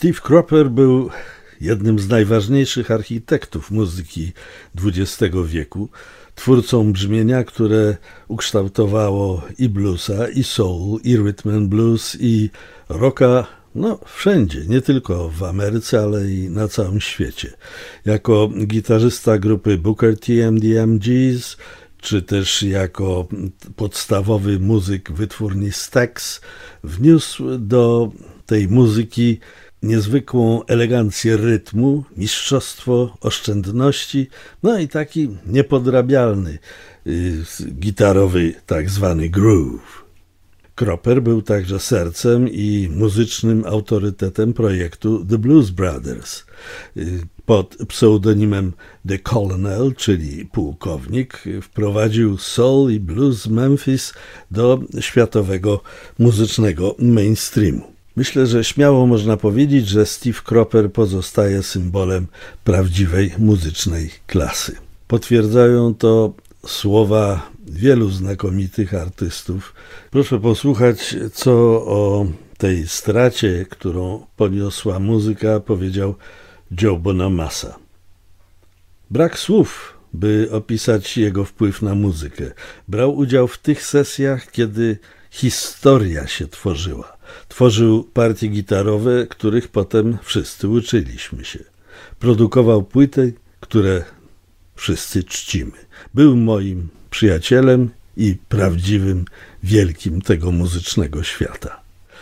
Steve Cropper był jednym z najważniejszych architektów muzyki XX wieku, twórcą brzmienia, które ukształtowało i bluesa, i soul, i rhythm and blues, i rocka, wszędzie, nie tylko w Ameryce, ale i na całym świecie. Jako gitarzysta grupy Booker T and the MGs, czy też jako podstawowy muzyk wytwórni Stax, wniósł do tej muzyki niezwykłą elegancję rytmu, mistrzostwo oszczędności, i taki niepodrabialny gitarowy tak zwany groove. Cropper był także sercem i muzycznym autorytetem projektu The Blues Brothers. Pod pseudonimem The Colonel, czyli pułkownik, wprowadził soul i blues z Memphis do światowego muzycznego mainstreamu. Myślę, że śmiało można powiedzieć, że Steve Cropper pozostaje symbolem prawdziwej muzycznej klasy. Potwierdzają to słowa wielu znakomitych artystów. Proszę posłuchać, co o tej stracie, którą poniosła muzyka, powiedział Joe Bonamassa. Brak słów, by opisać jego wpływ na muzykę. Brał udział w tych sesjach, kiedy historia się tworzyła. Tworzył partie gitarowe, których potem wszyscy uczyliśmy się. Produkował płyty, które wszyscy czcimy. Był moim przyjacielem i prawdziwym wielkim tego muzycznego świata.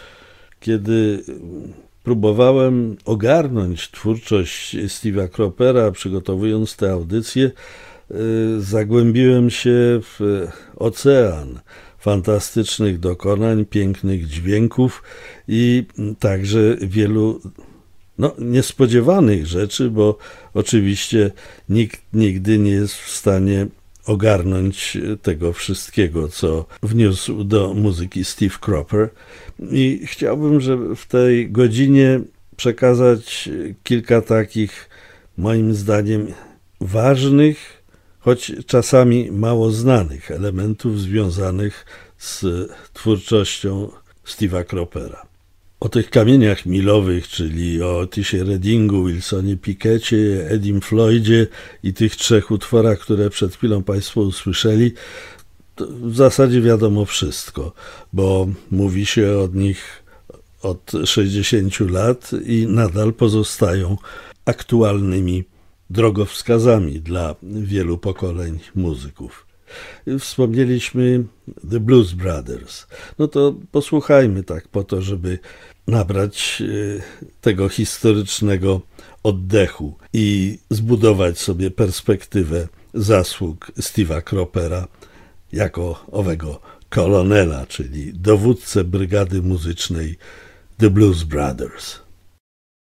Kiedy próbowałem ogarnąć twórczość Steve'a Croppera, przygotowując tę audycję, zagłębiłem się w ocean fantastycznych dokonań, pięknych dźwięków i także wielu niespodziewanych rzeczy, bo oczywiście nikt nigdy nie jest w stanie ogarnąć tego wszystkiego, co wniósł do muzyki Steve Cropper. I chciałbym, żeby w tej godzinie przekazać kilka takich, moim zdaniem, ważnych, choć czasami mało znanych elementów związanych z twórczością Steve'a Croppera. O tych kamieniach milowych, czyli o Otisie Reddingu, Wilsonie Picketcie, Edim Floydzie i tych trzech utworach, które przed chwilą Państwo usłyszeli, to w zasadzie wiadomo wszystko, bo mówi się o nich od 60 lat i nadal pozostają aktualnymi drogowskazami dla wielu pokoleń muzyków. Wspomnieliśmy The Blues Brothers. To posłuchajmy tak po to, żeby nabrać tego historycznego oddechu i zbudować sobie perspektywę zasług Steve'a Croppera jako owego kolonela, czyli dowódcę brygady muzycznej The Blues Brothers.